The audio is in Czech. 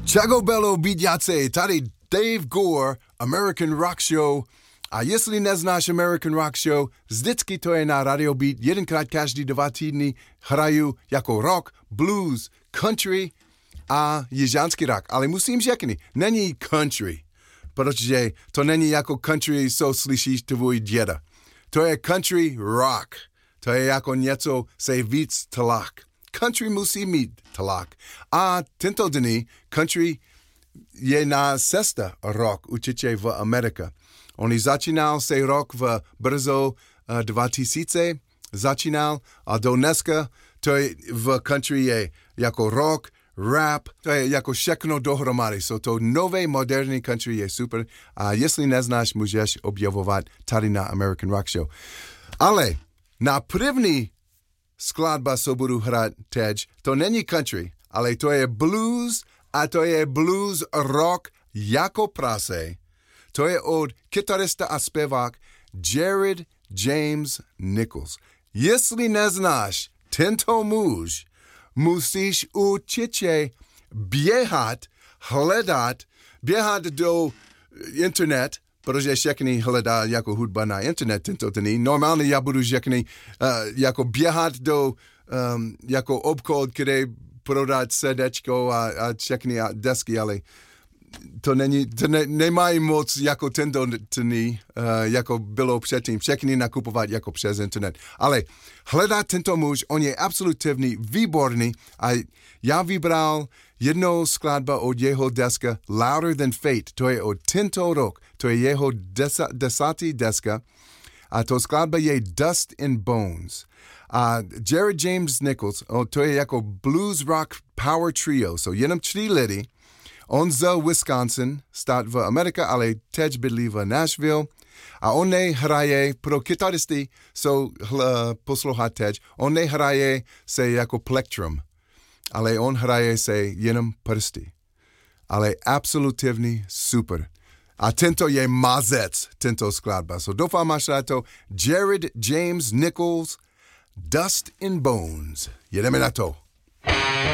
Čago Bello Bíďace, tady Dave Gore, American Rock Show. A jestli neznáš American Rock Show, vždycky to je na Radio Beat, jedenkrát každý 2 týdny hraju jako rock, blues, country a jižanský rock. Ale musím řekni, není country, protože to není jako country, co slyšíš tvůj děda. To je country rock. To je jako něco se víc tlak. Country musí mít tlak. A tento dny country je na cesta rock určitě v Americe. On začínal se rok v brzo 2000, začínal a do dneska to je v country je jako rock, rap, to je jako všechno dohromady. So to nové moderní country je super a jestli neznáš, můžeš objevovat tady na American Rock Show. Ale na první skladba, co budu hrát teď, to není country, ale to je blues a to je blues rock jako prase. To je od kytarista a zpěvák Jared James Nichols. Jestli neznáš tento muž, musíš určitě běhat do internet, protože všechny hledá jako hudba na internet tento dny. Normálně já budu všechny jako běhat do jako obchod, kde prodat CDčko a všechny desky, ale to nemají moc jako tento dny, jako bylo předtím. Všechny nakupovat jako přes internet. Ale hledat tento muž, on je absolutně výborný a já vybral jednou skladba od jeho deska Louder Than Fate. To je od tento rok. To je jeho desátý deska a to skladba je Dust and Bones. A Jared James Nichols, to je jako blues rock power trio. So jenom 3 lidi. On z Wisconsin, stát v Americe, ale teď bydlí v Nashville. A on nehraje pro kytaristy, poslouchat teď, on nehraje se jako plektrum, ale on hraje se jenom prsty. Ale absolutně super. A tento je mazec, tento skladba. So doufám, máš rád to. Jared James Nichols, Dust and Bones. Jedeme na to.